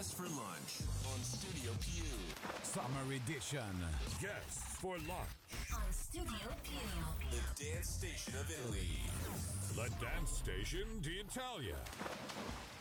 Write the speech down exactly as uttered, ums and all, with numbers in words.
Guests for lunch on Studio Pew. Summer edition. Guests for lunch on Studio Pew. The dance station of Italy. The dance station d'Italia.